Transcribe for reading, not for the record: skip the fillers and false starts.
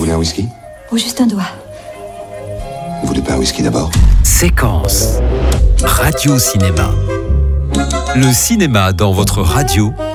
voulez un whisky? Oh, juste un doigt. Vous voulez pas un whisky d'abord? Séquence Radio Cinéma. Le cinéma dans votre radio